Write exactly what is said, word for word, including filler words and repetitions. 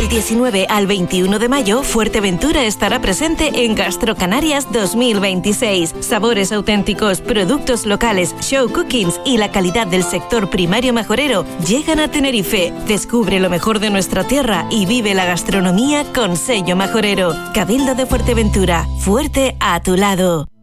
Del diecinueve al veintiuno de mayo, Fuerteventura estará presente en Gastrocanarias dos mil veintiséis. Sabores auténticos, productos locales, show cookings y la calidad del sector primario majorero llegan a Tenerife. Descubre lo mejor de nuestra tierra y vive la gastronomía con sello majorero. Cabildo de Fuerteventura, fuerte a tu lado.